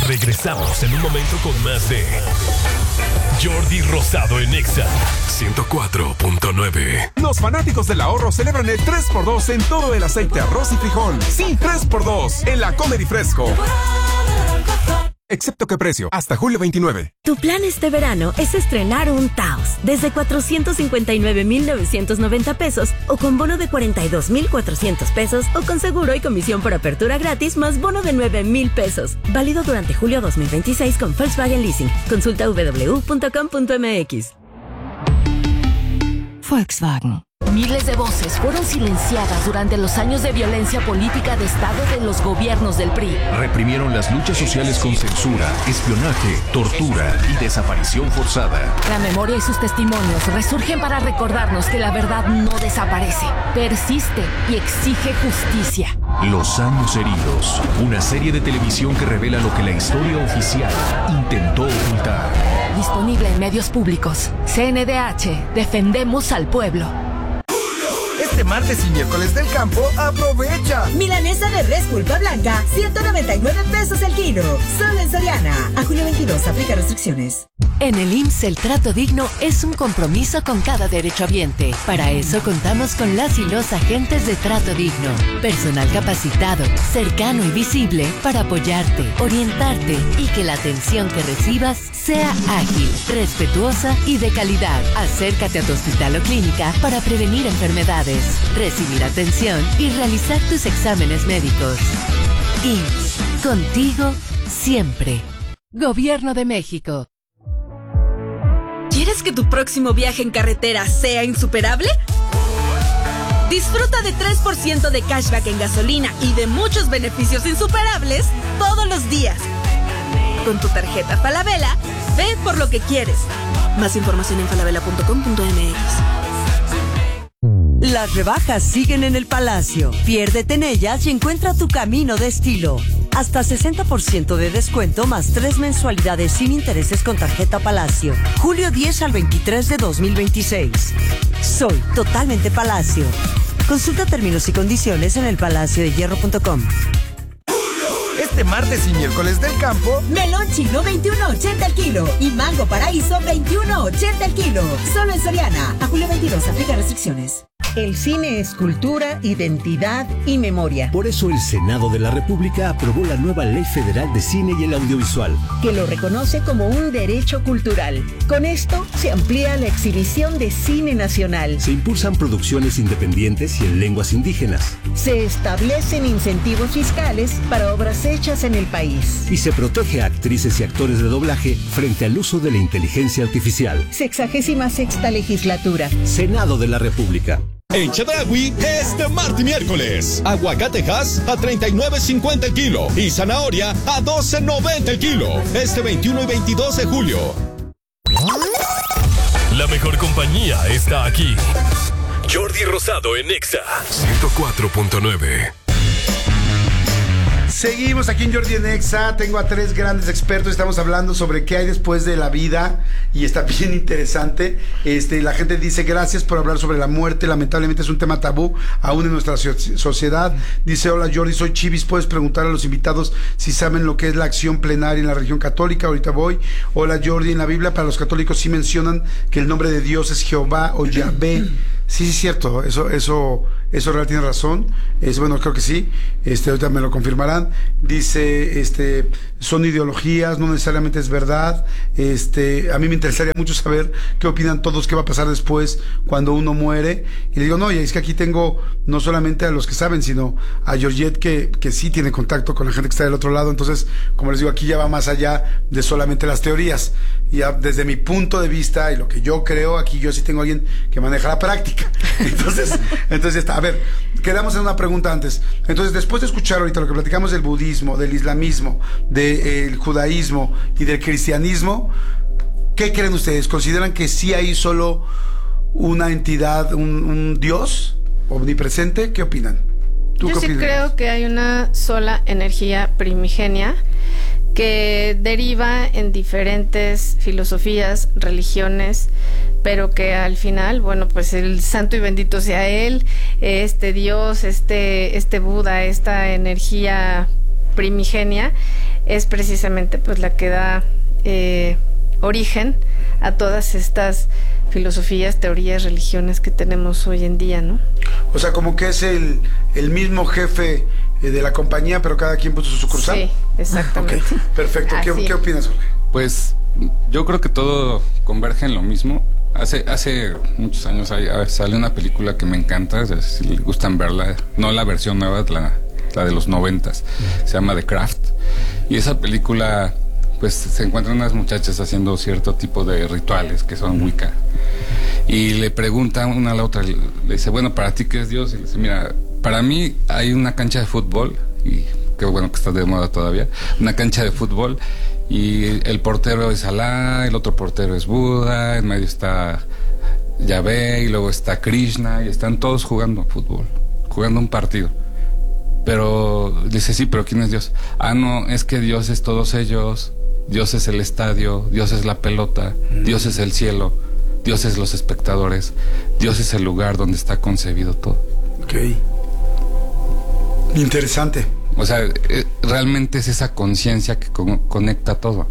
Regresamos en un momento con más de Jordi Rosado en Exa 104.9. Los fanáticos del ahorro celebran el 3x2 en todo el aceite, arroz y frijol. Sí, 3x2 en la Comedy Fresco. Excepto que precio, hasta julio 29. Tu plan este verano es estrenar un Taos desde 459,990 pesos o con bono de 42,400 pesos o con seguro y comisión por apertura gratis más bono de 9,000 pesos. Válido durante julio 2026 con Volkswagen Leasing. Consulta www.com.mx. Volkswagen. Miles de voces fueron silenciadas durante los años de violencia política de Estado de los gobiernos del PRI. Reprimieron las luchas sociales con censura, espionaje, tortura y desaparición forzada. La memoria y sus testimonios resurgen para recordarnos que la verdad no desaparece, persiste y exige justicia. Los años heridos, una serie de televisión que revela lo que la historia oficial intentó ocultar. Disponible en medios públicos. CNDH, defendemos al pueblo. Este martes y miércoles del campo, aprovecha. Milanesa de res pulpa blanca, 199 pesos el kilo. Solo en Soriana. A julio 22, aplica restricciones. En el IMSS, el trato digno es un compromiso con cada derechohabiente. Para eso contamos con las y los agentes de trato digno. Personal capacitado, cercano y visible para apoyarte, orientarte y que la atención que recibas sea ágil, respetuosa y de calidad. Acércate a tu hospital o clínica para prevenir enfermedades, recibir atención y realizar tus exámenes médicos. IMSS, contigo siempre. Gobierno de México. ¿Quieres que tu próximo viaje en carretera sea insuperable? Disfruta de 3% de cashback en gasolina y de muchos beneficios insuperables todos los días. Con tu tarjeta Falabella, ve por lo que quieres. Más información en falabella.com.mx. Las rebajas siguen en el Palacio. Piérdete en ellas y encuentra tu camino de estilo. Hasta 60% de descuento más 3 mensualidades sin intereses con tarjeta Palacio. Julio 10 al 23 de 2026. Soy totalmente Palacio. Consulta términos y condiciones en elpalaciodehierro.com. Este martes y miércoles del campo, melón chino 21.80 el kilo y mango paraíso 21.80 el kilo. Solo en Soriana. A julio 22, aplica restricciones. El cine es cultura, identidad y memoria. Por eso el Senado de la República aprobó la nueva Ley Federal de Cine y el Audiovisual, que lo reconoce como un derecho cultural. Con esto se amplía la exhibición de cine nacional. Se impulsan producciones independientes y en lenguas indígenas. Se establecen incentivos fiscales para obras hechas en el país. Y se protege a actrices y actores de doblaje frente al uso de la inteligencia artificial. 66ª legislatura. Senado de la República. En Chedraui, este martes y miércoles, aguacatejas a 39.50 el kilo y zanahoria a 12.90 el kilo. Este 21 y 22 de julio. La mejor compañía está aquí. Jordi Rosado en Exa 104.9. Seguimos aquí en Jordi en Exa. Tengo a 3 grandes expertos. Estamos hablando sobre qué hay después de la vida y está bien interesante. La gente dice gracias por hablar sobre la muerte. Lamentablemente es un tema tabú aún en nuestra sociedad. Dice: hola Jordi, soy Chivis. Puedes preguntar a los invitados si saben lo que es la acción plenaria en la religión católica. Ahorita voy. Hola Jordi, en la Biblia para los católicos sí mencionan que el nombre de Dios es Jehová o Yahvé. Sí, es cierto, eso real tiene razón. Bueno, creo que sí. Ahorita me lo confirmarán. Dice, son ideologías, no necesariamente es verdad. A mí me interesaría mucho saber qué opinan todos, qué va a pasar después cuando uno muere. Y le digo, no, y es que aquí tengo no solamente a los que saben, sino a Georgette que sí tiene contacto con la gente que está del otro lado. Entonces, como les digo, aquí ya va más allá de solamente las teorías. Y desde mi punto de vista y lo que yo creo, aquí yo sí tengo a alguien que maneja la práctica. Entonces está. A ver, quedamos en una pregunta antes. Entonces, después de escuchar ahorita lo que platicamos del budismo, del islamismo, del judaísmo y del cristianismo, ¿qué creen ustedes? ¿Consideran que sí hay solo una entidad, un Dios omnipresente? ¿Qué opinan? Yo sí creo que hay una sola energía primigenia que deriva en diferentes filosofías, religiones, pero que al final, bueno, pues el santo y bendito sea él, este Dios, este Buda, esta energía primigenia, es precisamente pues la que da origen a todas estas filosofías, teorías, religiones que tenemos hoy en día, ¿no? O sea, como que es el mismo jefe de la compañía, pero cada quien puso su sucursal. Sí, exactamente. Okay, perfecto. ¿Qué opinas, Jorge? Pues yo creo que todo converge en lo mismo. Hace muchos años salió una película que me encanta, si les gustan verla, no la versión nueva, la de los 90s, se llama The Craft. Y esa película, pues se encuentran unas muchachas haciendo cierto tipo de rituales que son Wicca. Y le pregunta una a la otra, le dice, bueno, ¿para ti qué es Dios? Y le dice, mira, para mí hay una cancha de fútbol, y qué bueno que está de moda todavía, una cancha de fútbol, y el portero es Alá, el otro portero es Buda, en medio está Yahvé, y luego está Krishna, y están todos jugando fútbol, jugando un partido. Pero dice, sí, pero ¿quién es Dios? Ah, no, es que Dios es todos ellos, Dios es el estadio, Dios es la pelota, Dios es el cielo, Dios es los espectadores, Dios es el lugar donde está concebido todo. Ok. Interesante. O sea, realmente es esa conciencia que conecta todo.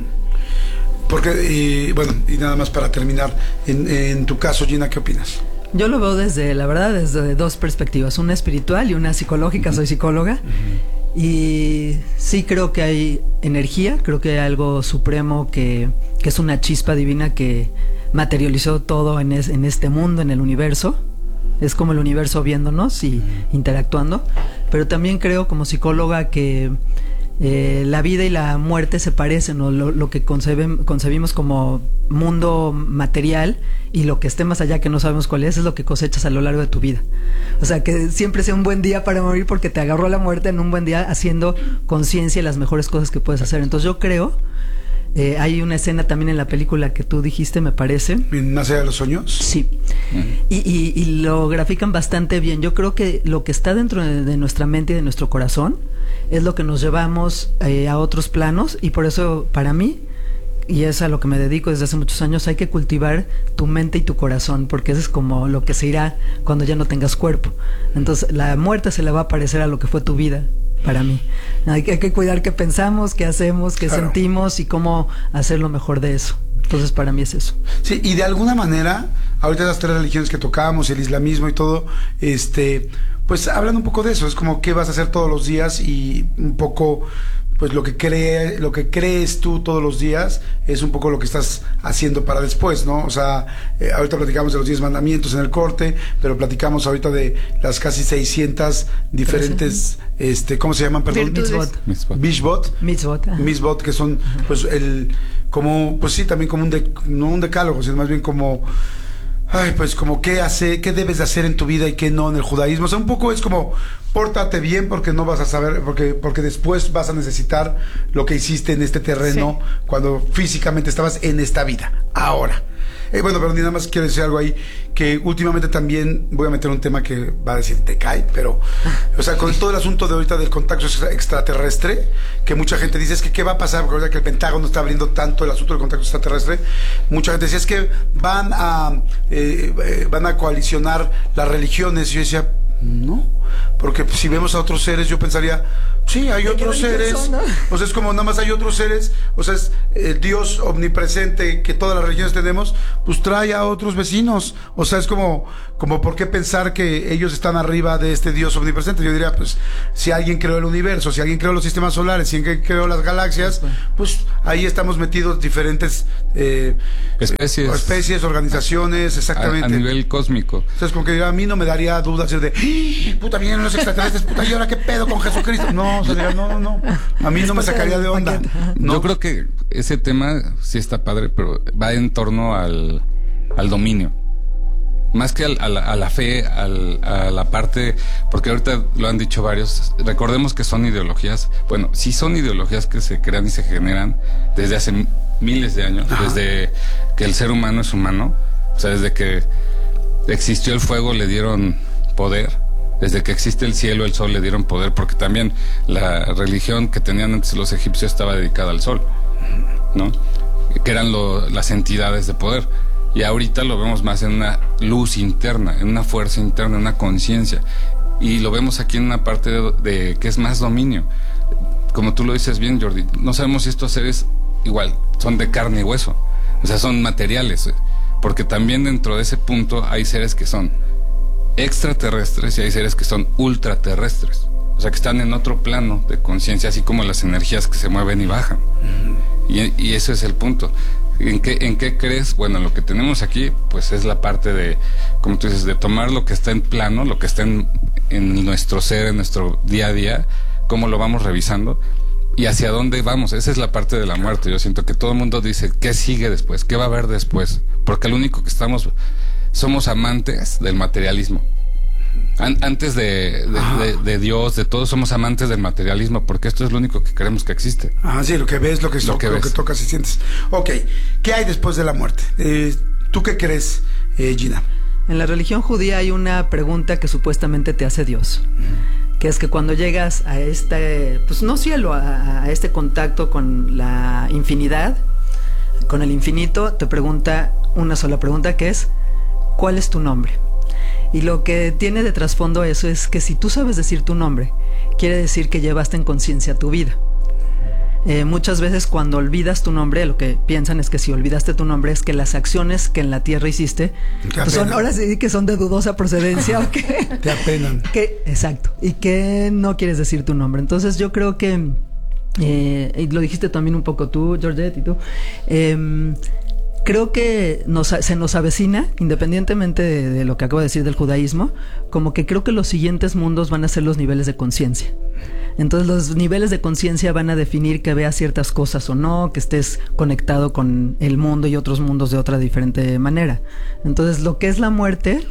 Porque, bueno, y nada más para terminar, en tu caso, Gina, ¿qué opinas? Yo lo veo desde dos perspectivas, una espiritual y una psicológica, soy psicóloga, y sí creo que hay energía, creo que hay algo supremo que es una chispa divina que materializó todo en este mundo, en el universo. Es como el universo viéndonos y interactuando, pero también creo como psicóloga que la vida y la muerte se parecen, ¿no? Lo que concebimos como mundo material y lo que esté más allá que no sabemos cuál es lo que cosechas a lo largo de tu vida. O sea, que siempre sea un buen día para morir porque te agarró la muerte en un buen día haciendo conciencia de las mejores cosas que puedes hacer. Entonces yo creo, hay una escena también en la película que tú dijiste, me parece. ¿Más allá de los sueños? Sí. Y lo grafican bastante bien. Yo creo que lo que está dentro de nuestra mente y de nuestro corazón es lo que nos llevamos a otros planos, y por eso para mí, y es a lo que me dedico desde hace muchos años, hay que cultivar tu mente y tu corazón, porque eso es como lo que se irá cuando ya no tengas cuerpo. Entonces la muerte se le va a parecer a lo que fue tu vida. Para mí hay que cuidar qué pensamos, qué hacemos, qué sentimos y cómo hacer lo mejor de eso. Entonces para mí es eso. Sí, y de alguna manera, ahorita las tres religiones que tocamos, el islamismo y todo, pues hablan un poco de eso. Es como qué vas a hacer todos los días, y un poco pues lo que crees tú todos los días es un poco lo que estás haciendo para después, ¿no? O sea, ahorita platicamos de los 10 mandamientos en el corte, pero platicamos ahorita de las casi 600 diferentes, ¿cómo se llaman? Perdón. Mitzvot, que son, pues, pues sí, también como no un decálogo, sino más bien como, pues como qué debes de hacer en tu vida y qué no en el judaísmo. O sea, un poco es como, pórtate bien porque no vas a saber, porque después vas a necesitar lo que hiciste en este terreno cuando físicamente estabas en esta vida. Ahora. Bueno, pero ni nada más quiero decir algo ahí, que últimamente también voy a meter un tema que va a decir te cae, pero, o sea, con todo el asunto de ahorita del contacto extraterrestre, que mucha gente dice, es que qué va a pasar, porque ahorita que el Pentágono está abriendo tanto el asunto del contacto extraterrestre, mucha gente decía, es que van a coalicionar las religiones, y yo decía, no, porque si vemos a otros seres, yo pensaría, sí, hay otros seres, o sea, es como nada más hay otros seres, o sea, es el Dios omnipresente que todas las religiones tenemos, pues trae a otros vecinos, o sea, es como ¿por qué pensar que ellos están arriba de este Dios omnipresente? Yo diría, pues, si alguien creó el universo, si alguien creó los sistemas solares, si alguien creó las galaxias, pues ahí estamos metidos diferentes especies, organizaciones, exactamente. A nivel cósmico. O sea, es como que a mí no me daría dudas de, puta, vienen los extraterrestres, puta, ¿y ahora qué pedo con Jesucristo? No, o sea, diría, no. A mí no me sacaría de onda. ¿No? Yo creo que ese tema sí está padre, pero va en torno al dominio. Más que a la fe, a la parte, porque ahorita lo han dicho varios, recordemos que son ideologías, bueno, sí son ideologías que se crean y se generan desde hace miles de años, desde que el ser humano es humano, o sea, desde que existió el fuego le dieron poder, desde que existe el cielo, el sol le dieron poder, porque también la religión que tenían antes los egipcios estaba dedicada al sol, ¿no? Que eran las entidades de poder. Y ahorita lo vemos más en una luz interna, en una fuerza interna, en una conciencia. Y lo vemos aquí en una parte de que es más dominio. como tú lo dices bien, Jordi, no sabemos si estos seres igual son de carne y hueso, o sea, son materiales, porque también dentro de ese punto hay seres que son extraterrestres y hay seres que son ultraterrestres, o sea, que están en otro plano de conciencia, así como las energías que se mueven y bajan. Y ese es el punto. ¿En qué crees? Bueno, lo que tenemos aquí, pues es la parte de, como tú dices, de tomar lo que está en plano, lo que está en nuestro ser, en nuestro día a día, cómo lo vamos revisando y hacia dónde vamos. Esa es la parte de la muerte. Yo siento que todo el mundo dice, ¿qué sigue después? ¿Qué va a haber después? Porque lo único que somos amantes del materialismo. Antes de Dios, de todo, somos amantes del materialismo, porque esto es lo único que creemos que existe. Sí, lo que ves, lo que tocas y sientes. Ok, ¿qué hay después de la muerte? ¿Tú qué crees, Gina? En la religión judía hay una pregunta que supuestamente te hace Dios, que es que cuando llegas a este, pues no cielo, a este contacto con la infinidad, con el infinito, te pregunta una sola pregunta, que es, ¿cuál es tu nombre? Y lo que tiene de trasfondo eso es que si tú sabes decir tu nombre, quiere decir que llevaste en conciencia tu vida. Muchas veces cuando olvidas tu nombre, lo que piensan es que si olvidaste tu nombre es que las acciones que en la tierra hiciste pues son, ahora sí que son de dudosa procedencia o que te apenan. Exacto, y que no quieres decir tu nombre. Entonces yo creo que, y lo dijiste también un poco tú, Georgette, y tú, creo que se nos avecina, independientemente de lo que acabo de decir del judaísmo, como que creo que los siguientes mundos van a ser los niveles de conciencia. Entonces los niveles de conciencia van a definir que veas ciertas cosas o no, que estés conectado con el mundo y otros mundos de otra diferente manera. Entonces lo que es la muerte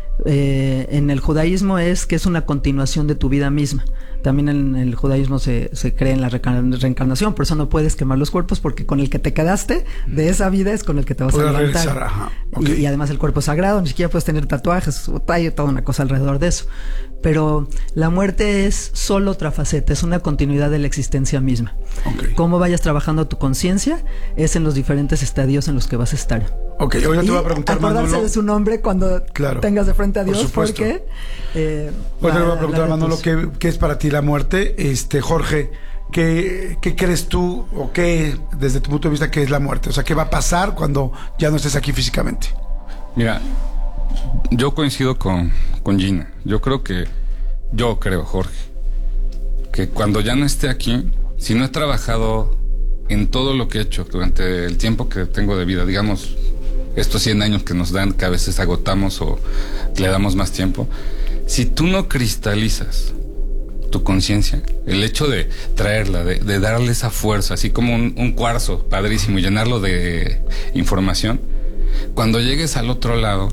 en el judaísmo es que es una continuación de tu vida misma. También en el judaísmo se cree en la reencarnación, por eso no puedes quemar los cuerpos, porque con el que te quedaste de esa vida es con el que te vas a levantar. Okay. Y además el cuerpo es sagrado, ni siquiera puedes tener tatuajes, hay toda una cosa alrededor de eso. Pero la muerte es solo otra faceta, es una continuidad de la existencia misma. Okay. Cómo vayas trabajando tu conciencia es en los diferentes estadios en los que vas a estar. Ok, ahora te voy a preguntar, acordarse Manolo, de su nombre cuando tengas de frente a Dios, porque ahora te voy a preguntar, Manolo, ¿qué es para ti la muerte? Jorge, ¿qué crees tú o qué, desde tu punto de vista, qué es la muerte? O sea, ¿qué va a pasar cuando ya no estés aquí físicamente? Mira, yo coincido con Gina. Yo creo, Jorge, que cuando ya no esté aquí, si no he trabajado en todo lo que he hecho durante el tiempo que tengo de vida, digamos, estos 100 años que nos dan, que a veces agotamos o le damos más tiempo, si tú no cristalizas tu conciencia, el hecho de traerla, de darle esa fuerza, así como un cuarzo padrísimo, y llenarlo de información, cuando llegues al otro lado,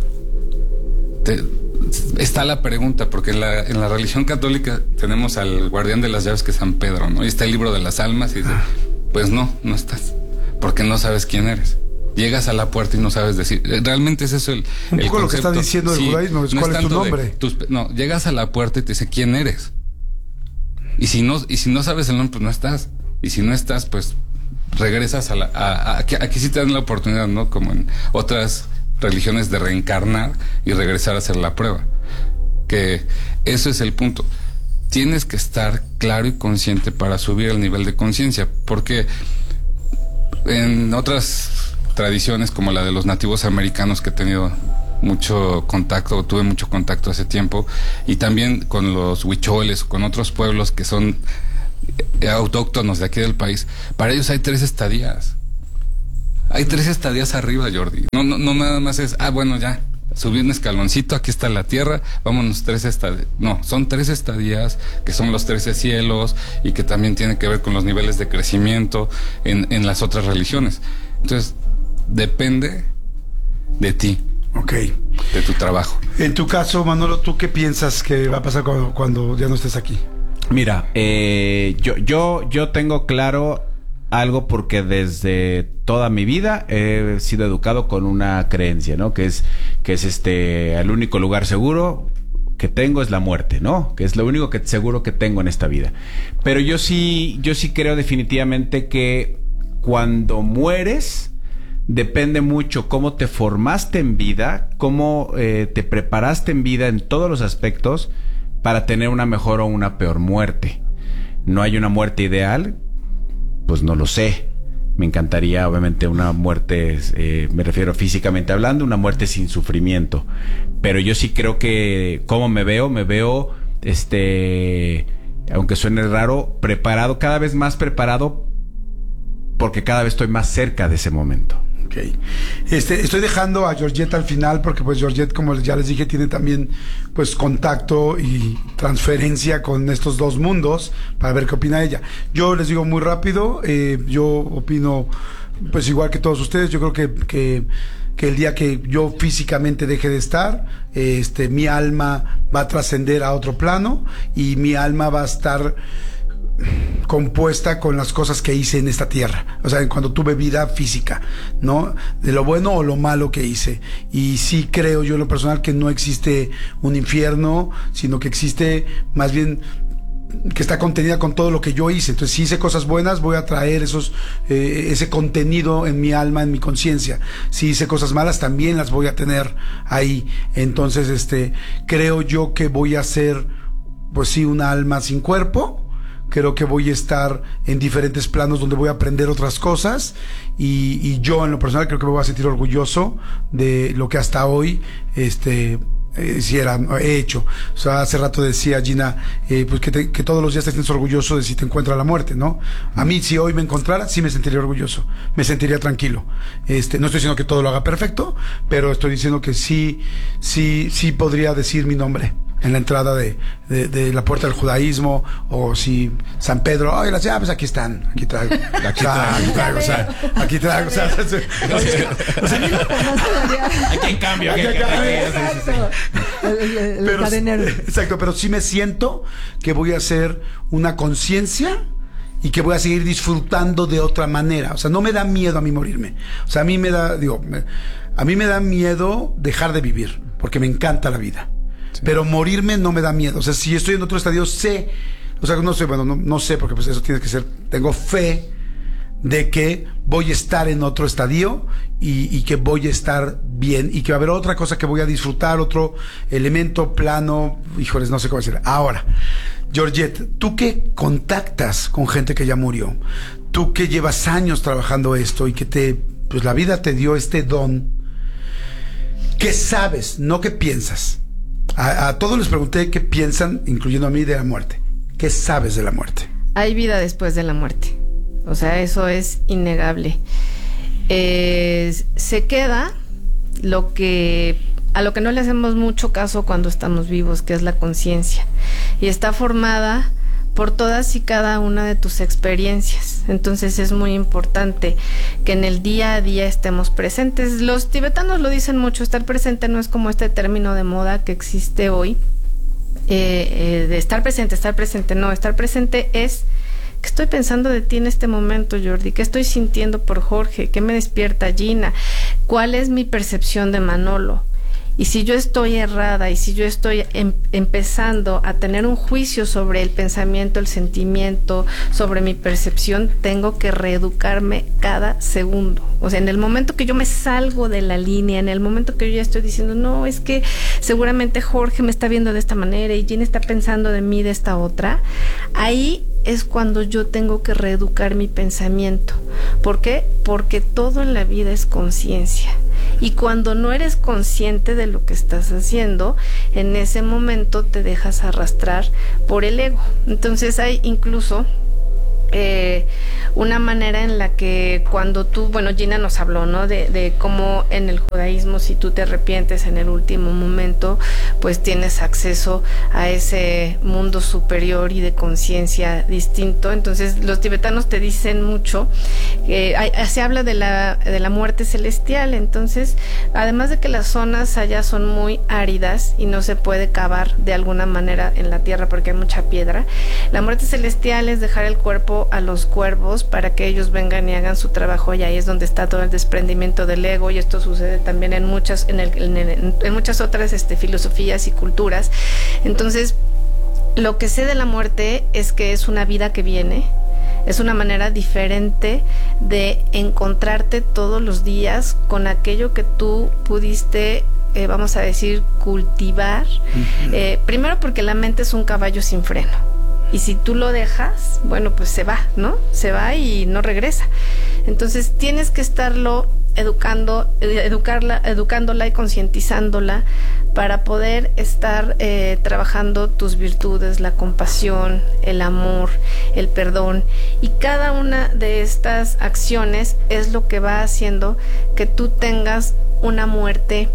está la pregunta, porque en la religión católica tenemos al guardián de las llaves, que es San Pedro, ¿no? Y está el libro de las almas, y dice, pues no estás, porque no sabes quién eres. Llegas a la puerta y no sabes decir. Realmente es eso el poco lo que está diciendo el judaísmo, es cuál es tu nombre. Llegas a la puerta y te dice quién eres. Y si no sabes el nombre, pues no estás. Y si no estás, pues regresas aquí sí te dan la oportunidad, ¿no? Como en otras religiones, de reencarnar y regresar a hacer la prueba. Que eso es el punto. Tienes que estar claro y consciente para subir el nivel de conciencia, porque en otras tradiciones, como la de los nativos americanos, que he tenido mucho contacto, tuve mucho contacto hace tiempo, y también con los huicholes, con otros pueblos que son autóctonos de aquí del país, para ellos hay 3 estadías. Hay 3 estadías arriba, Jordi. No nada más es, bueno, ya, subí un escaloncito, aquí está la tierra, vámonos 3 estadías. No, son 3 estadías, que son los 13 cielos, y que también tienen que ver con los niveles de crecimiento en las otras religiones. Entonces, depende de ti. Ok. De tu trabajo. En tu caso, Manolo, ¿tú qué piensas que va a pasar cuando ya no estés aquí? Mira, yo tengo claro algo, porque desde toda mi vida he sido educado con una creencia, ¿no? Que es el único lugar seguro que tengo es la muerte, ¿no? Que es lo único seguro que tengo en esta vida. Pero yo sí creo definitivamente que cuando mueres, depende mucho cómo te formaste en vida, cómo te preparaste en vida en todos los aspectos para tener una mejor o una peor muerte. no hay una muerte ideal, pues no lo sé. Me encantaría, obviamente, una muerte, me refiero físicamente hablando, una muerte sin sufrimiento. Pero yo sí creo que, ¿cómo me veo? Me veo, aunque suene raro, preparado, cada vez más preparado, porque cada vez estoy más cerca de ese momento. Okay. Estoy dejando a Georgette al final porque pues Georgette, como ya les dije, tiene también pues contacto y transferencia con estos dos mundos para ver qué opina ella. Yo les digo muy rápido, yo opino pues igual que todos ustedes. Yo creo que el día que yo físicamente deje de estar, mi alma va a trascender a otro plano y mi alma va a estar compuesta con las cosas que hice en esta tierra, o sea, cuando tuve vida física, ¿no? De lo bueno o lo malo que hice. Y sí creo yo en lo personal que no existe un infierno, sino que existe más bien que está contenida con todo lo que yo hice. Entonces, si hice cosas buenas, voy a traer ese contenido en mi alma, en mi conciencia. Si hice cosas malas, también las voy a tener ahí. Entonces, creo yo que voy a ser, pues sí, una alma sin cuerpo. Creo que voy a estar en diferentes planos donde voy a aprender otras cosas y yo en lo personal creo que me voy a sentir orgulloso de lo que hasta hoy he hecho. O sea, hace rato decía Gina, pues que todos los días te sientes orgulloso de si te encuentra la muerte, ¿no? A mí, si hoy me encontrara, sí me sentiría orgulloso, me sentiría tranquilo. No estoy diciendo que todo lo haga perfecto, pero estoy diciendo que sí podría decir mi nombre en la entrada de la puerta del judaísmo, o si San Pedro, ay, las llaves aquí están, aquí traigo, aquí traigo, aquí en cambio, pero, exacto, pero sí me siento que voy a hacer una conciencia y que voy a seguir disfrutando de otra manera. O sea, no me da miedo a mí morirme. O sea, a mí me da miedo dejar de vivir, porque me encanta la vida. Sí. Pero morirme no me da miedo. O sea, si estoy en otro estadio, sé, o sea, no sé, bueno, no sé, porque pues eso tiene que ser, tengo fe de que voy a estar en otro estadio y que voy a estar bien y que va a haber otra cosa que voy a disfrutar, otro elemento, plano, híjoles, no sé cómo decir. Ahora, Georgette, tú que contactas con gente que ya murió, tú que llevas años trabajando esto y que pues la vida te dio este don, ¿qué sabes? No qué piensas. A todos les pregunté qué piensan, incluyendo a mí, de la muerte. ¿Qué sabes de la muerte? Hay vida después de la muerte. O sea, eso es innegable. Se queda a lo que no le hacemos mucho caso cuando estamos vivos, que es la conciencia. Y está formada por todas y cada una de tus experiencias. Entonces es muy importante que en el día a día estemos presentes. Los tibetanos lo dicen mucho, estar presente no es como este término de moda que existe hoy, de estar presente, no, estar presente es: ¿qué estoy pensando de ti en este momento, Jordi? ¿Qué estoy sintiendo por Jorge? ¿Qué me despierta Gina? ¿Cuál es mi percepción de Manolo? Y si yo estoy errada y si yo estoy empezando a tener un juicio sobre el pensamiento, el sentimiento, sobre mi percepción, tengo que reeducarme cada segundo. O sea, en el momento que yo me salgo de la línea, en el momento que yo ya estoy diciendo, no, es que seguramente Jorge me está viendo de esta manera y Gina está pensando de mí de esta otra, ahí es cuando yo tengo que reeducar mi pensamiento. ¿Por qué? Porque todo en la vida es conciencia. Y cuando no eres consciente de lo que estás haciendo, en ese momento te dejas arrastrar por el ego. Entonces hay incluso una manera en la que cuando tú, bueno, Gina nos habló, ¿no? De cómo en el judaísmo, si tú te arrepientes en el último momento, pues tienes acceso a ese mundo superior y de conciencia distinto. Entonces los tibetanos te dicen mucho, se habla de la muerte celestial. Entonces, además de que las zonas allá son muy áridas y no se puede cavar de alguna manera en la tierra porque hay mucha piedra, la muerte celestial es dejar el cuerpo a los cuervos para que ellos vengan y hagan su trabajo, y ahí es donde está todo el desprendimiento del ego. Y esto sucede también en muchas otras filosofías y culturas. Entonces, lo que sé de la muerte es que es una vida que viene, es una manera diferente de encontrarte todos los días con aquello que tú pudiste, vamos a decir, cultivar. Primero porque la mente es un caballo sin freno. Y si tú lo dejas, bueno, pues se va, ¿no? Se va y no regresa. Entonces tienes que estarlo educándola y concientizándola para poder estar trabajando tus virtudes, la compasión, el amor, el perdón. Y cada una de estas acciones es lo que va haciendo que tú tengas una muerte,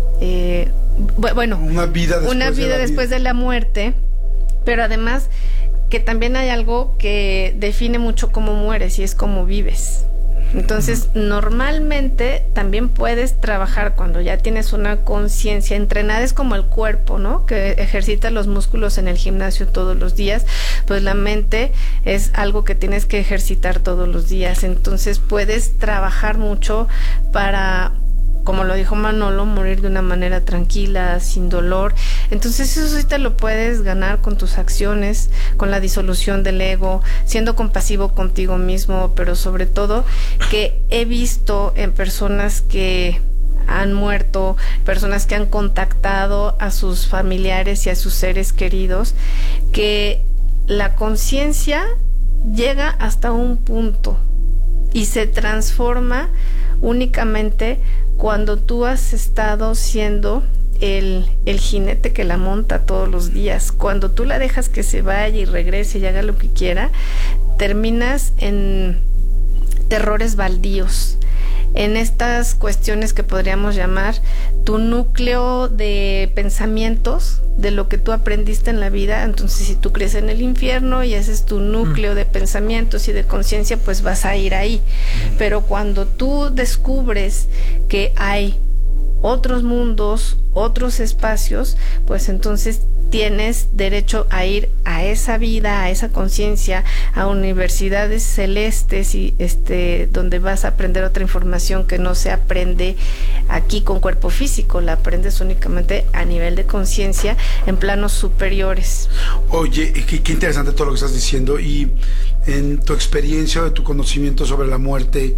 una vida después de la muerte, pero además que también hay algo que define mucho cómo mueres y es cómo vives. Entonces, normalmente también puedes trabajar cuando ya tienes una conciencia. Entrenar es como el cuerpo, ¿no? Que ejercita los músculos en el gimnasio todos los días. Pues la mente es algo que tienes que ejercitar todos los días. Entonces, puedes trabajar mucho para, como lo dijo Manolo, morir de una manera tranquila, sin dolor. Entonces eso sí te lo puedes ganar con tus acciones, con la disolución del ego, siendo compasivo contigo mismo, pero sobre todo que he visto en personas que han muerto, personas que han contactado a sus familiares y a sus seres queridos, que la conciencia llega hasta un punto y se transforma únicamente cuando tú has estado siendo el jinete que la monta todos los días. Cuando tú la dejas que se vaya y regrese y haga lo que quiera, terminas en terrores baldíos, en estas cuestiones que podríamos llamar tu núcleo de pensamientos, de lo que tú aprendiste en la vida. Entonces, si tú crees en el infierno y ese es tu núcleo de pensamientos y de conciencia, pues vas a ir ahí. Pero cuando tú descubres que hay otros mundos, otros espacios, pues entonces tienes derecho a ir a esa vida, a esa conciencia, a universidades celestes y donde vas a aprender otra información que no se aprende aquí con cuerpo físico, la aprendes únicamente a nivel de conciencia en planos superiores. Oye, qué interesante todo lo que estás diciendo. Y en tu experiencia, de tu conocimiento sobre la muerte,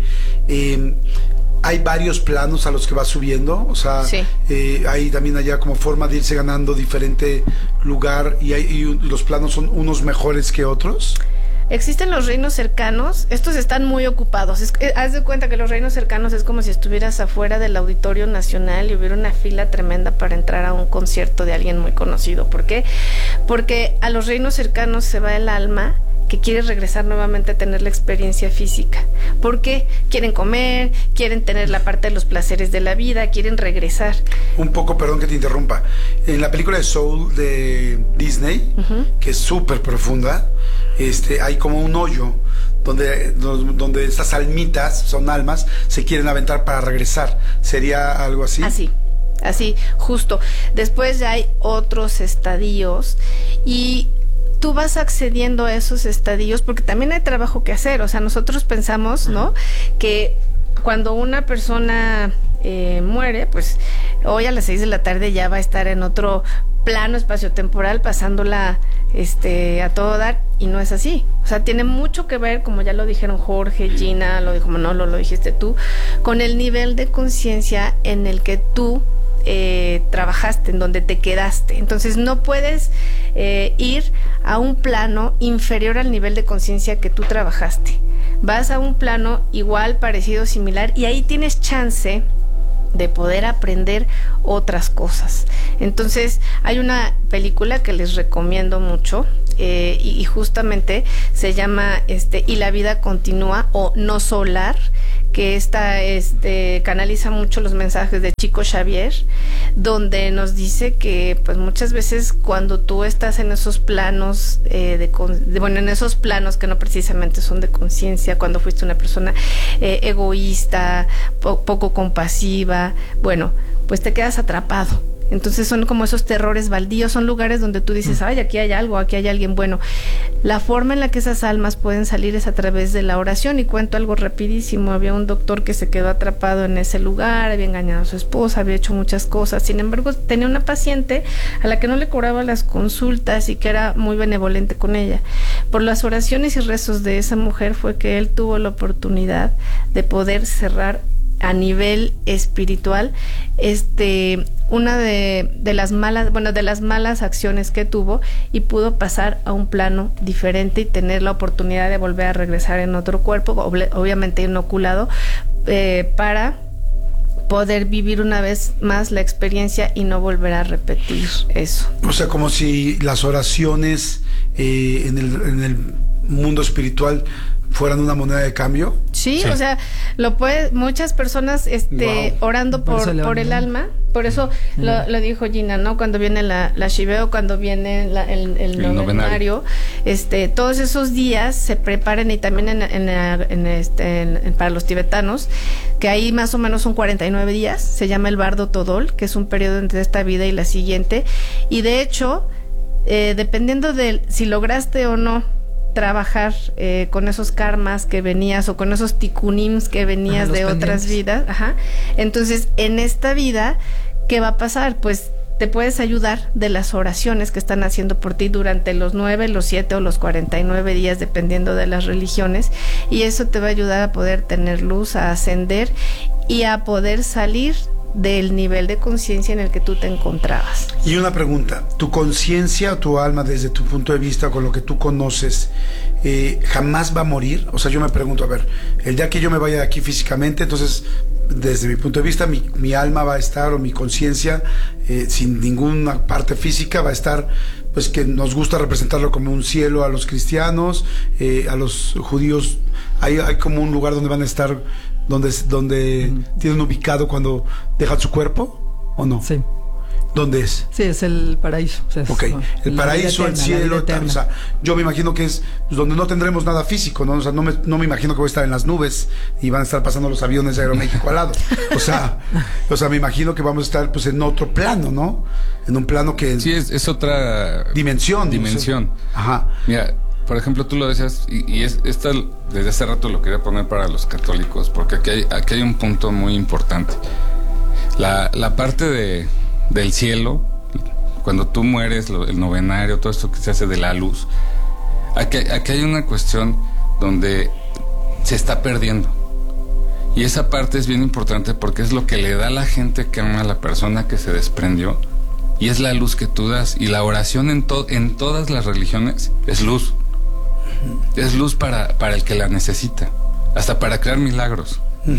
hay varios planos a los que vas subiendo, o sea, sí. Hay también allá como forma de irse ganando diferente lugar y los planos son unos mejores que otros. Existen los reinos cercanos, estos están muy ocupados. Haz de cuenta que los reinos cercanos es como si estuvieras afuera del Auditorio Nacional y hubiera una fila tremenda para entrar a un concierto de alguien muy conocido. ¿Por qué? Porque a los reinos cercanos se va el alma que quiere regresar nuevamente a tener la experiencia física. Porque quieren comer, quieren tener la parte de los placeres de la vida, quieren regresar. Un poco, perdón que te interrumpa. En la película de Soul de Disney, que es súper profunda, hay como un hoyo donde estas almitas, son almas, se quieren aventar para regresar. ¿Sería algo así? Así, justo. Después ya hay otros estadios y tú vas accediendo a esos estadios porque también hay trabajo que hacer. O sea, nosotros pensamos, ¿no?, que cuando una persona muere, pues hoy a las 6 de la tarde ya va a estar en otro plano espaciotemporal pasándola a todo dar, y no es así. O sea, tiene mucho que ver, como ya lo dijeron Jorge, Gina, lo dijo Manolo, lo dijiste tú, con el nivel de conciencia en el que tú trabajaste, en donde te quedaste. Entonces no puedes ir a un plano inferior al nivel de conciencia que tú trabajaste. Vas a un plano igual, parecido, similar, y ahí tienes chance de poder aprender otras cosas. Entonces hay una película que les recomiendo mucho, y justamente se llama Y la vida continúa, o No Solar, que canaliza mucho los mensajes de Chico Xavier, donde nos dice que pues muchas veces cuando tú estás en esos planos en esos planos que no precisamente son de conciencia, cuando fuiste una persona egoísta, poco compasiva, bueno, pues te quedas atrapado. Entonces son como esos terrores baldíos, son lugares donde tú dices, ay, aquí hay algo, aquí hay alguien. Bueno, la forma en la que esas almas pueden salir es a través de la oración. Y cuento algo rapidísimo. Había un doctor que se quedó atrapado en ese lugar, había engañado a su esposa, había hecho muchas cosas. Sin embargo, tenía una paciente a la que no le cobraba las consultas y que era muy benevolente con ella. Por las oraciones y rezos de esa mujer fue que él tuvo la oportunidad de poder cerrar a nivel espiritual, una de las malas acciones que tuvo, y pudo pasar a un plano diferente y tener la oportunidad de volver a regresar en otro cuerpo, obviamente inoculado, para poder vivir una vez más la experiencia y no volver a repetir eso. O sea, como si las oraciones en el mundo espiritual fueran una moneda de cambio. Sí, o sea, muchas personas orando por el alma. Por eso lo dijo Gina, ¿no? Cuando viene la Shiveo, cuando viene el novenario, todos esos días se preparan, y también para los tibetanos, que ahí más o menos son 49 días, se llama el Bardo Todol, que es un periodo entre esta vida y la siguiente, y de hecho, dependiendo de si lograste o no trabajar con esos karmas que venías, o con esos tikunims que venías de otras vidas, entonces en esta vida, ¿qué va a pasar? Pues te puedes ayudar de las oraciones que están haciendo por ti durante los 9, los 7 o los 49 días, dependiendo de las religiones, y eso te va a ayudar a poder tener luz, a ascender y a poder salir del nivel de conciencia en el que tú te encontrabas. Y una pregunta, ¿tu conciencia o tu alma, desde tu punto de vista, con lo que tú conoces, jamás va a morir? O sea, yo me pregunto, a ver, el día que yo me vaya de aquí físicamente, entonces, desde mi punto de vista, mi alma va a estar, o mi conciencia, sin ninguna parte física, va a estar, pues, que nos gusta representarlo como un cielo a los cristianos, a los judíos, hay como un lugar donde van a estar, donde tienen ubicado cuando dejan su cuerpo, ¿o no? Sí. ¿Dónde es? Sí, es el paraíso. O sea, el paraíso, el cielo, o sea, yo me imagino que es donde no tendremos nada físico, ¿no? O sea, no me imagino que voy a estar en las nubes y van a estar pasando los aviones de Aeroméxico al lado. O sea, me imagino que vamos a estar, pues, en otro plano, ¿no? En un plano que... Sí, es otra... Dimensión. Ajá. Mira, por ejemplo, tú lo decías, y esta desde hace rato lo quería poner para los católicos, porque aquí hay un punto muy importante. La parte del cielo, cuando tú mueres, el novenario, todo esto que se hace de la luz, aquí hay una cuestión donde se está perdiendo. Y esa parte es bien importante, porque es lo que le da a la gente que ama a la persona que se desprendió, y es la luz que tú das. Y la oración en todas las religiones es luz. Es luz para el que la necesita, hasta para crear milagros.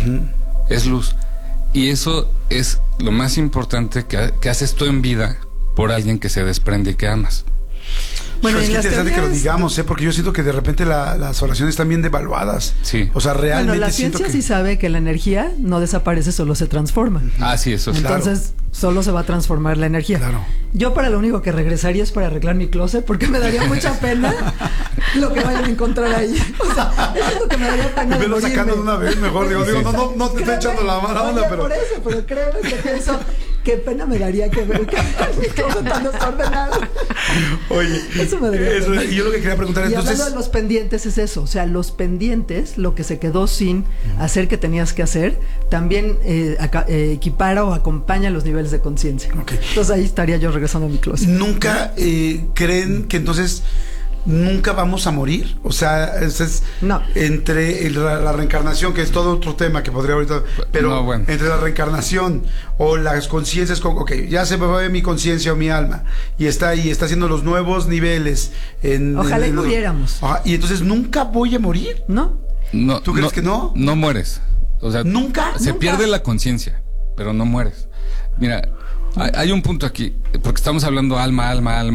Es luz. Y eso es lo más importante que haces tú en vida por alguien que se desprende y que amas. Bueno, es interesante que lo digamos, porque yo siento que de repente las oraciones están bien devaluadas. Sí. O sea, realmente. Bueno, la ciencia sí sabe que la energía no desaparece, solo se transforma. Ah, sí, eso es. Entonces, solo se va a transformar la energía. Claro. Yo para lo único que regresaría es para arreglar mi closet, porque me daría mucha pena lo que vayan a encontrar ahí. O sea, es lo que me daría pena. Me lo sacando de una vez, mejor. Digo, no te estoy echando la mala onda, pero... Por eso, pero créeme que pienso, qué pena me daría que ver que mi closet tan desordenado. Oye, eso me daría pena. Y yo lo que quería preguntar es, y hablando de los pendientes es eso, o sea, los pendientes, lo que se quedó sin hacer que tenías que hacer, también equipara o acompaña los niveles de conciencia. Entonces ahí estaría yo regresando a mi closet. ¿Nunca creen que entonces nunca vamos a morir? O sea, no. Entre la reencarnación, que es todo otro tema que podría ahorita, pero no, bueno, entre la reencarnación o las conciencias, ya se me va mi conciencia o mi alma y está ahí, está haciendo los nuevos niveles. Ojalá y muriéramos. Y entonces nunca voy a morir. ¿No? ¿Tú crees que no? No mueres. O sea, nunca. Se pierde la conciencia, pero no mueres. Mira, hay un punto aquí, porque estamos hablando alma.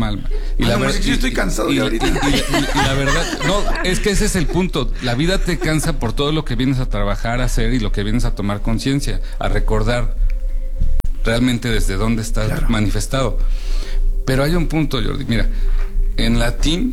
Y la verdad, yo estoy cansado de ahorita. Y la verdad, no, es que ese es el punto. La vida te cansa por todo lo que vienes a trabajar, a hacer, y lo que vienes a tomar conciencia, a recordar realmente desde dónde estás manifestado. Pero hay un punto, Jordi. Mira, en latín,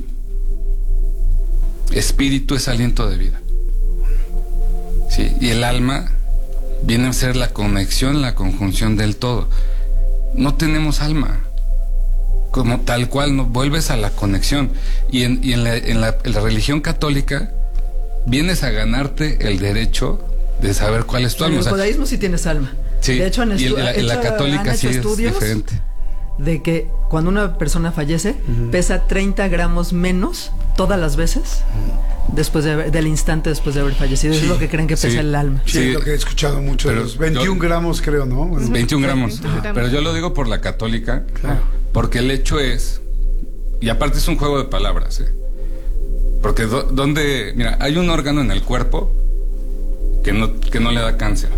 espíritu es aliento de vida. ¿Sí? Y el alma viene a ser la conexión, la conjunción del todo. No tenemos alma como tal cual, no vuelves a la conexión. Y en la religión católica vienes a ganarte el derecho de saber cuál es tu alma. En el judaísmo sí tienes alma. Sí, de hecho, y en la católica sí es diferente. De que cuando una persona fallece, pesa 30 gramos menos todas las veces del instante después de haber fallecido. Sí. Es lo que creen que pesa el alma. Sí, es lo que he escuchado mucho. Pero de los 21 gramos, creo, ¿no? 21 gramos. Pero yo lo digo por la católica, claro. Porque el hecho es, y aparte es un juego de palabras, porque donde, mira, hay un órgano en el cuerpo que no le da cáncer.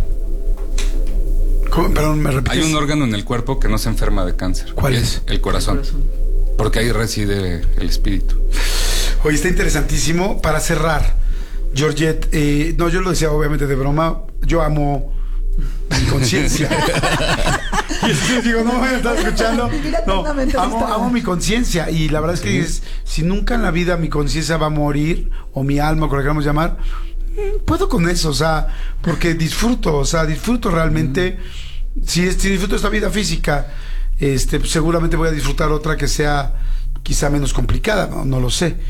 Perdón, ¿me repites? Hay un órgano en el cuerpo que no se enferma de cáncer. ¿Cuál es? El corazón. Porque ahí reside el espíritu. Oye, está interesantísimo. Para cerrar, Georgette, no, yo lo decía obviamente de broma, yo amo mi conciencia. Y entonces digo, no me estás escuchando. No, amo mi conciencia. Y la verdad es que si nunca en la vida mi conciencia va a morir, o mi alma, como le queramos llamar, puedo con eso, o sea, porque disfruto realmente. Si disfruto esta vida física, pues seguramente voy a disfrutar otra que sea quizá menos complicada, no lo sé.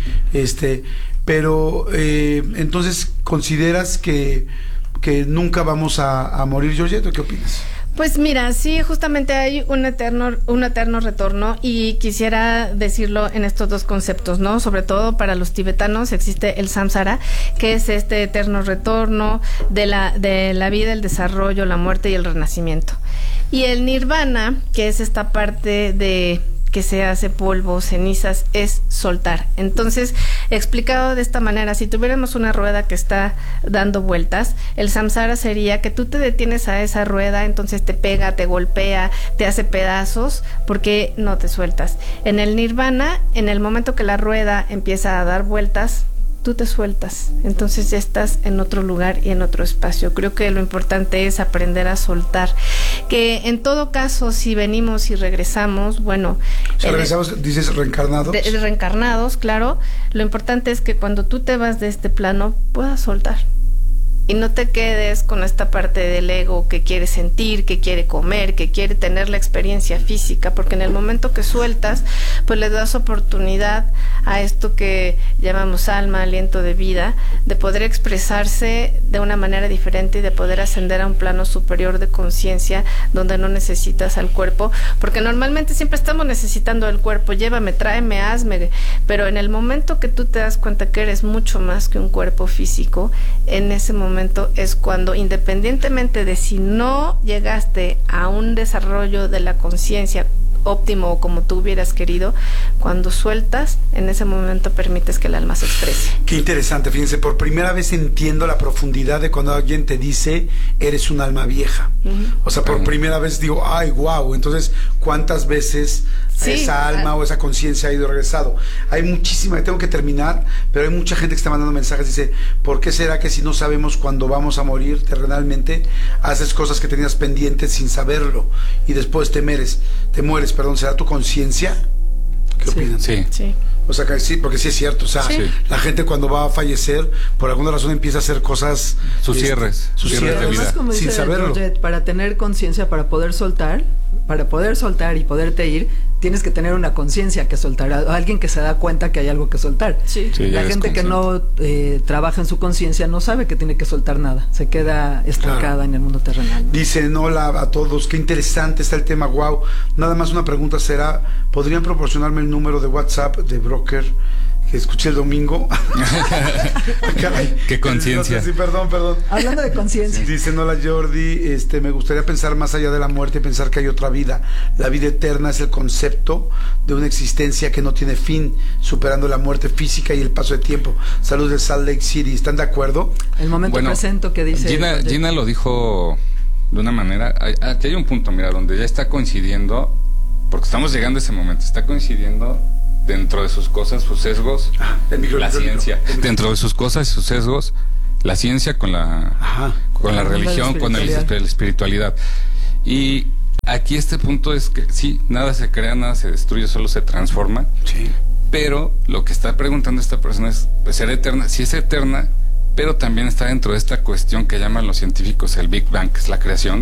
Pero entonces, ¿consideras que nunca vamos a morir, Georgette? ¿Qué opinas? Pues mira, sí, justamente hay un eterno retorno, y quisiera decirlo en estos dos conceptos, ¿no? Sobre todo para los tibetanos existe el samsara, que es este eterno retorno de la vida, el desarrollo, la muerte y el renacimiento. Y el nirvana, que es esta parte de que se hace polvo, cenizas, es soltar. Entonces, explicado de esta manera, si tuviéramos una rueda que está dando vueltas, el samsara sería que tú te detienes a esa rueda, entonces te pega, te golpea, te hace pedazos, porque no te sueltas. En el nirvana, en el momento que la rueda empieza a dar vueltas, tú te sueltas, entonces ya estás en otro lugar y en otro espacio. Creo que lo importante es aprender a soltar, que en todo caso, si venimos y regresamos, bueno, o sea, regresamos, dices reencarnados. Reencarnados, claro. Lo importante es que cuando tú te vas de este plano puedas soltar y no te quedes con esta parte del ego que quiere sentir, que quiere comer, que quiere tener la experiencia física, porque en el momento que sueltas, pues le das oportunidad a esto que llamamos alma, aliento de vida, de poder expresarse de una manera diferente y de poder ascender a un plano superior de conciencia donde no necesitas al cuerpo, porque normalmente siempre estamos necesitando el cuerpo, llévame, tráeme, hazme, pero en el momento que tú te das cuenta que eres mucho más que un cuerpo físico, en ese momento es cuando, independientemente de si no llegaste a un desarrollo de la conciencia óptimo o como tú hubieras querido, cuando sueltas, en ese momento permites que el alma se exprese. Qué interesante, fíjense, por primera vez entiendo la profundidad de cuando alguien te dice eres un alma vieja. O sea, por primera vez digo, ay, wow, entonces ¿cuántas veces esa alma o esa conciencia ha ido y regresado? Hay muchísima, tengo que terminar, pero hay mucha gente que está mandando mensajes, dice, ¿por qué será que si no sabemos cuándo vamos a morir terrenalmente, haces cosas que tenías pendientes sin saberlo y después te mueres, ¿será tu conciencia? ¿Qué opinan? Sí. O sea, que sí, porque sí es cierto, o sea, la gente cuando va a fallecer, por alguna razón empieza a hacer cosas... Sus cierres de vida. Como sin saberlo. Georgette, para tener conciencia, para poder soltar y poderte ir, tienes que tener una conciencia que soltar, alguien que se da cuenta que hay algo que soltar. La gente que no trabaja en su conciencia no sabe que tiene que soltar nada, se queda estancada en el mundo terrenal. Dicen, hola a todos, qué interesante está el tema, wow. Nada más una pregunta será, ¿podrían proporcionarme el número de WhatsApp de broker que escuché el domingo? Caray, qué conciencia. Sí, perdón. Hablando de conciencia. Dicen, hola Jordi, me gustaría pensar más allá de la muerte y pensar que hay otra vida. La vida eterna es el concepto de una existencia que no tiene fin, superando la muerte física y el paso de tiempo. Saludos de Salt Lake City, ¿están de acuerdo? El momento presente que dice Gina lo dijo de una manera, aquí hay un punto, mira, donde ya está coincidiendo, porque estamos llegando a ese momento, está coincidiendo dentro de sus cosas, sus sesgos, la ciencia. Dentro de sus cosas y sus sesgos, la ciencia con la religión, con la espiritualidad. Y aquí este punto es que sí, nada se crea, nada se destruye, solo se transforma. Sí. Pero lo que está preguntando esta persona es, pues, ¿será eterna? Sí es eterna, pero también está dentro de esta cuestión que llaman los científicos el Big Bang, que es la creación.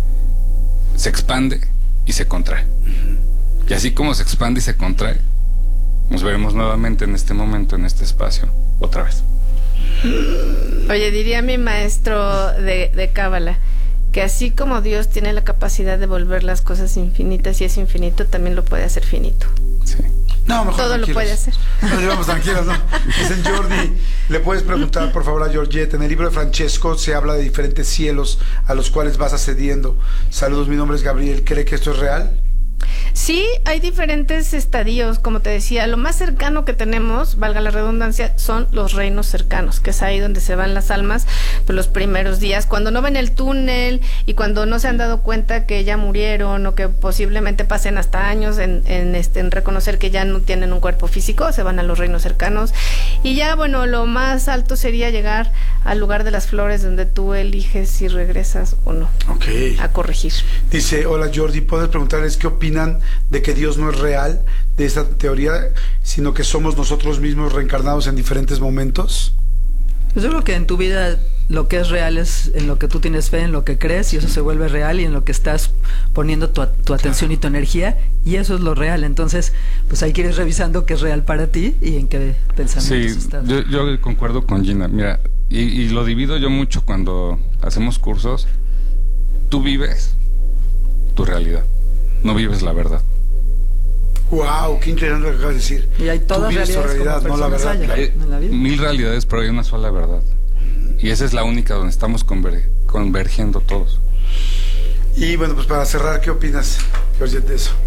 Se expande y se contrae. Y así como se expande y se contrae, nos veremos nuevamente en este momento, en este espacio, otra vez. Oye, diría mi maestro de Cábala, que así como Dios tiene la capacidad de volver las cosas infinitas y es infinito, también lo puede hacer finito. Sí. No, mejor todo tranquilos. lo puede hacer. Nos llevamos tranquilos, ¿no? Dicen, Jordi, ¿le puedes preguntar, por favor, a Georgette? En el libro de Francesco se habla de diferentes cielos a los cuales vas ascendiendo. Saludos, mi nombre es Gabriel. ¿Cree que esto es real? Sí, hay diferentes estadios, como te decía, lo más cercano que tenemos, valga la redundancia, son los reinos cercanos, que es ahí donde se van las almas por los primeros días, cuando no ven el túnel y cuando no se han dado cuenta que ya murieron o que posiblemente pasen hasta años en reconocer que ya no tienen un cuerpo físico, se van a los reinos cercanos. Y ya, bueno, lo más alto sería llegar al lugar de las flores, donde tú eliges si regresas o no. Okay. A corregir. Dice, hola Jordi, ¿puedes preguntarles qué opinan de que Dios no es real, de esta teoría, sino que somos nosotros mismos reencarnados en diferentes momentos? Pues yo creo que en tu vida lo que es real es en lo que tú tienes fe, en lo que crees, y eso se vuelve real, y en lo que estás poniendo tu atención y tu energía, y eso es lo real. Entonces, pues hay que ir revisando qué es real para ti y en qué pensamientos estás. Yo concuerdo con Gina. Mira, y lo divido yo mucho cuando hacemos cursos. Tú vives tu realidad, no vives la verdad. Wow, qué interesante lo que acabas de decir. Y hay todas realidad, no la verdad. Hay 1000 realidades, pero hay una sola verdad. Y esa es la única donde estamos convergiendo todos. Y bueno, pues para cerrar, ¿qué opinas, Georgette, de eso?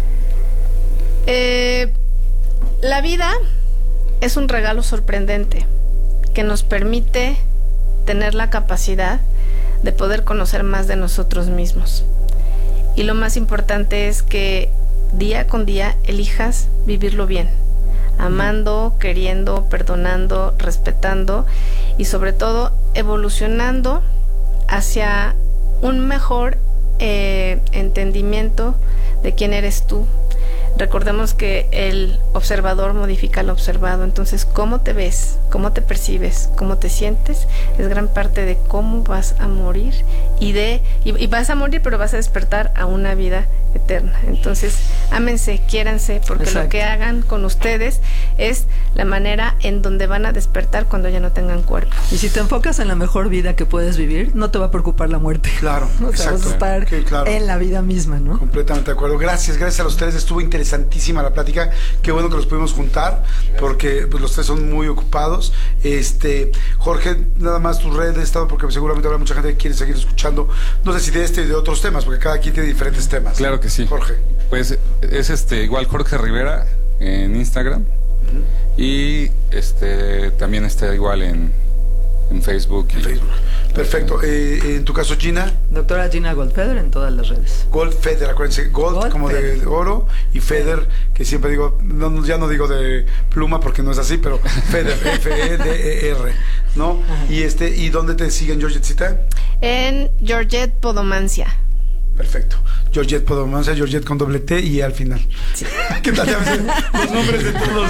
La vida es un regalo sorprendente que nos permite tener la capacidad de poder conocer más de nosotros mismos. Y lo más importante es que día con día elijas vivirlo bien, amando, queriendo, perdonando, respetando y sobre todo evolucionando hacia un mejor entendimiento de quién eres tú. Recordemos que el observador modifica al observado, entonces cómo te ves, cómo te percibes, cómo te sientes, es gran parte de cómo vas a morir y vas a morir, pero vas a despertar a una vida eterna. Entonces, ámense, quiéranse, porque Exacto. Lo que hagan con ustedes es la manera en donde van a despertar cuando ya no tengan cuerpo. Y si te enfocas en la mejor vida que puedes vivir, no te va a preocupar la muerte. Claro, o sea, exacto. Vas a estar claro. En la vida misma, ¿no? Completamente de acuerdo. Gracias a los tres, estuvo interesantísima la plática. Qué bueno que los pudimos juntar, porque pues, los tres son muy ocupados. Jorge, nada más tus redes, porque seguramente habrá mucha gente que quiere seguir escuchando, no sé si de este y de otros temas, porque cada quien tiene diferentes temas. Claro que sí. Jorge. Pues es igual Jorge Rivera en Instagram. Y también está igual en Facebook. Perfecto. En tu caso, Gina. Doctora Gina Goldfeder en todas las redes. Goldfeder, acuérdense. Gold como Feder. De oro, y Feder, que siempre digo, ya no digo de pluma porque no es así, pero Feder, F-E-D-E-R, ¿no? ¿Y dónde te siguen, Georgetcita? En Georgette Podomancia. Perfecto. Georgette Podomancia, Georgette con doble T y al final. Sí. ¿Qué tal? Ya ves los nombres de todos,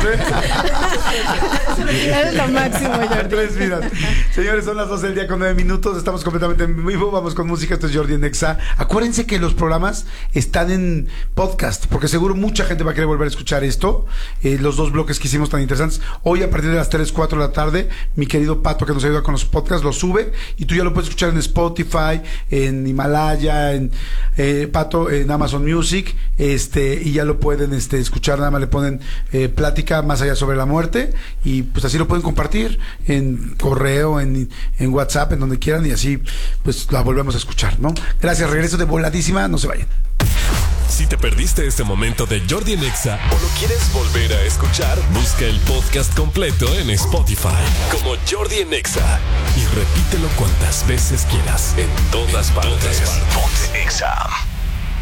Es lo máximo, Jordi. Señores, son las 12 del día con 9 minutos. Estamos completamente en vivo. Vamos con música. Esto es Jordi en Exa. Acuérdense que los programas están en podcast, porque seguro mucha gente va a querer volver a escuchar esto. Los dos bloques que hicimos tan interesantes. Hoy, a partir de las 3, 4 de la tarde, mi querido Pato, que nos ayuda con los podcasts, lo sube. Y tú ya lo puedes escuchar en Spotify, en Himalaya, en Pato, en Amazon Music, y ya lo pueden escuchar. Nada más le ponen plática más allá sobre la muerte, y pues así lo pueden compartir en correo, en WhatsApp, en donde quieran, y así pues la volvemos a escuchar, ¿no? Gracias, regreso de voladísima, no se vayan. Si te perdiste este momento de Jordi en Exa o lo quieres volver a escuchar, busca el podcast completo en Spotify como Jordi en Exa y repítelo cuantas veces quieras, en todas partes. Ponte Exa.